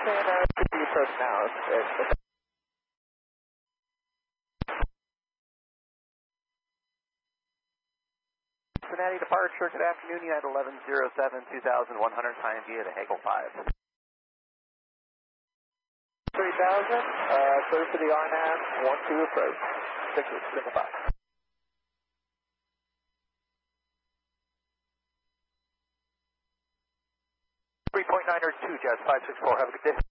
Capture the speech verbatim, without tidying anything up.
can uh, see the approach now. It's, it's, Cincinnati departure, good afternoon, United eleven oh seven, two thousand one hundred, time via to Hagel five. three thousand, uh, clear for the R N A V, one two approach, six single five. three point nine or two, Jets five six four, have a good day.